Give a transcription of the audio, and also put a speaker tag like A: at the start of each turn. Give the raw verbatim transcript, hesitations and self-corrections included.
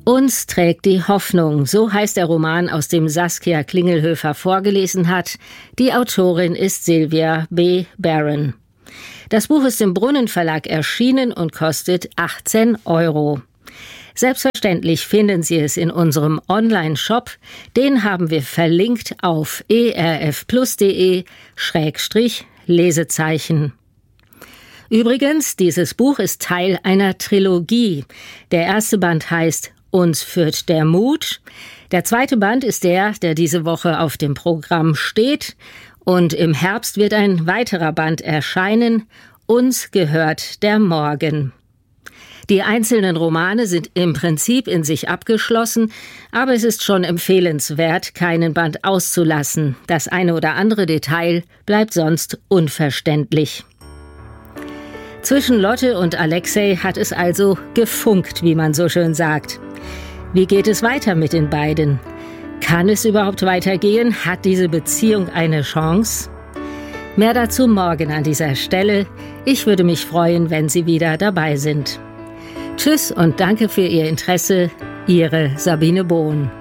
A: Uns trägt die Hoffnung, so heißt der Roman, aus dem Saskia Klingelhöfer vorgelesen hat. Die Autorin ist Sylvia B. Barron. Das Buch ist im Brunnen Verlag erschienen und kostet achtzehn Euro. Selbstverständlich finden Sie es in unserem Online-Shop. Den haben wir verlinkt auf erfplus.de Schrägstrich Lesezeichen. Übrigens, dieses Buch ist Teil einer Trilogie. Der erste Band heißt Uns führt der Mut. Der zweite Band ist der, der diese Woche auf dem Programm steht. Und im Herbst wird ein weiterer Band erscheinen. Uns gehört der Morgen. Die einzelnen Romane sind im Prinzip in sich abgeschlossen, aber es ist schon empfehlenswert, keinen Band auszulassen. Das eine oder andere Detail bleibt sonst unverständlich. Zwischen Lotte und Alexei hat es also gefunkt, wie man so schön sagt. Wie geht es weiter mit den beiden? Kann es überhaupt weitergehen? Hat diese Beziehung eine Chance? Mehr dazu morgen an dieser Stelle. Ich würde mich freuen, wenn Sie wieder dabei sind. Tschüss und danke für Ihr Interesse. Ihre Sabine Bohn.